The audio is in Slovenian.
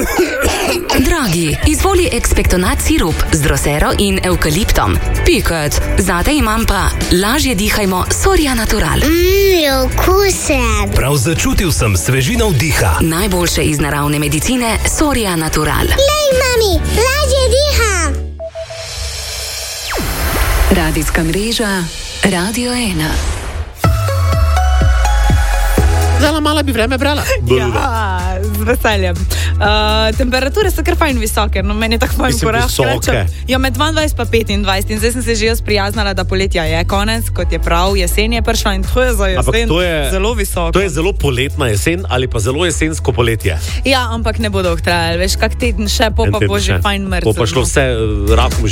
Dragi, izvoli ekspektonat sirup z drosero in evkaliptom. Piket, zate imam pa lažje dihajmo Soria Natural. Okusen. Prav začutil sem svežino vdiha. Najboljše iz naravne medicine Soria Natural. Lej, mami, lažje diham. Radijska mreža Radio 1. Zala mala bi vreme brala. Ja, z veseljem. Temperature so kar fajn visoke, no meni je tako fajn porah. Ja, med 22 pa 25 in zdaj sem se že jaz prijaznala, da poletja je konec, kot je prav, jesen je prišla in to je za jesen zelo visoko. To je zelo poletna jesen ali pa zelo jesensko poletje. Ja, ampak ne bo dolgo trajalo, veš, kak teden še, pa bo že fajn mrzel. Bo pa šlo vse rahlo